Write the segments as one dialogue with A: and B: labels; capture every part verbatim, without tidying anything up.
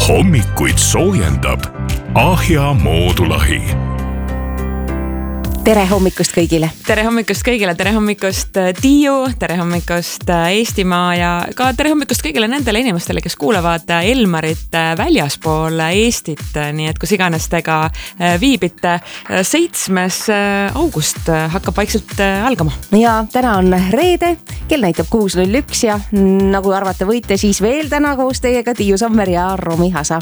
A: hommikuid soojendab Ahja Moodulahi.
B: Tere hommikust kõigile.
C: Tere hommikust kõigile, tere hommikust Tiiu, tere hommikust Eestimaa ja ka tere hommikust kõigile nendele inimestele, kes kuulavad Elmarit väljaspool Eestit. Nii et kus iganes te ka viibite, seitsmes august hakkab vaikselt algama.
B: Ja täna on reede, kell näitab kuus null üks ja nagu arvata võite, siis veel täna koos teiega Tiiu Sommer ja Romi Hasa.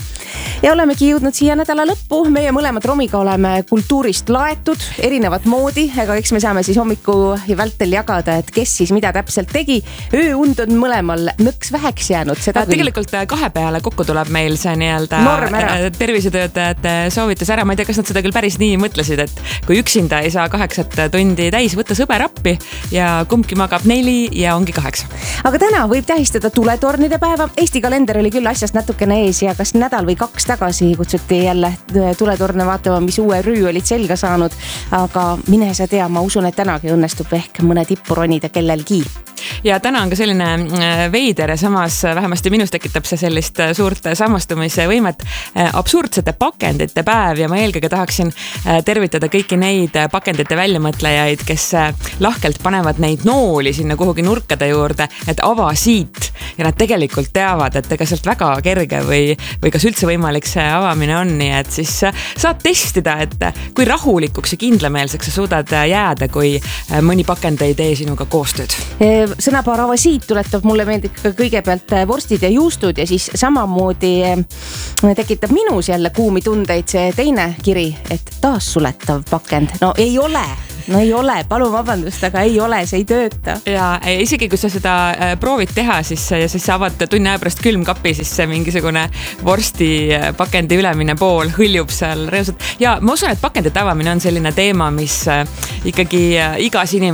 B: Ja olemegi jõudnud siia nädala lõppu. Meie mõlemad Romiga oleme kultuurist laetud erinevat moodi, ega eks me saame siis hommiku vältel jagada, et kes siis mida täpselt tegi. Ööund on mõlemal nõks väheks jäänud. Seda
C: tegelikult kahe peale kokku tuleb meil see nii-öelda tervisetöötajate soovitus ära. Ma ei tea, kas nad seda küll päris nii mõtlesid, et kui üksinda ei saa kaheksat tundi täis, võtta sõber appi ja kumbki magab neli ja ongi kaheksa.
B: Aga täna võib tähistada tuletornide päeva. Eesti kalender oli küll asjast natukene ees ja kas nädal või kaks tagasi kutsuti jälle tuletorne vaatama, mis uue rüü olid selga saanud, aga mine sa tea, ma usun, et tänagi õnnestub ehk mõne tippu ronida kellelgi.
C: Ja täna on ka selline veider ja samas vähemasti minus tekitab see sellist suurt samastumise võimet absurdsete pakendite päev ja ma eelkõige tahaksin tervitada kõiki neid pakendite väljamõtlejaid, kes lahkelt panevad neid nooli sinna kuhugi nurkade juurde, et ava siit ja nad tegelikult teavad, et ega sealt väga kerge või, või kas üldse võimalik see avamine on, nii et siis saad testida, et kui rahulikuks ja kindlameelseks sa suudad jääda, kui mõni pakend ei tee sinuga koostööd.
B: Sõnapaar avasiit tuletab mulle meeldib kõigepealt vorstid ja juustud ja siis samamoodi tekitab minus jälle kuumi tundeid see teine kiri, et taassuletav pakend. No ei ole, no ei ole, palun vabandust, aga ei ole, see ei tööta.
C: Ja isegi kui sa seda proovid teha, siis, ja siis sa avad tunni aja pärast külmkapi, siis see mingisugune vorsti pakendi ülemine pool hõljub seal reusalt. Ja ma usun, et pakendite avamine on selline teema, mis ikkagi igas inimene